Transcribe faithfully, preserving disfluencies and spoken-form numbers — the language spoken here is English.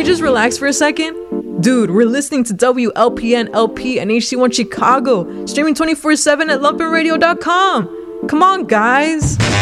just relax for a second? Dude, we're listening to W L P N L P and H C one Chicago, streaming twenty-four seven at lumpen radio dot com. Come on, guys.